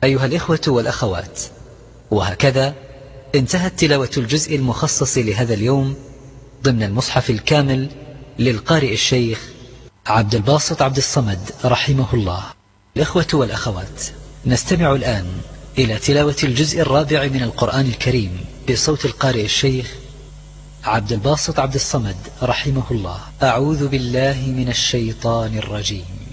أيها الإخوة والأخوات، وهكذا انتهت تلاوة الجزء المخصص لهذا اليوم ضمن المصحف الكامل للقارئ الشيخ عبد الباسط عبد الصمد رحمه الله. الإخوة والأخوات، نستمع الآن إلى تلاوة الجزء الرابع من القرآن الكريم بصوت القارئ الشيخ عبد الباسط عبد الصمد رحمه الله. أعوذ بالله من الشيطان الرجيم.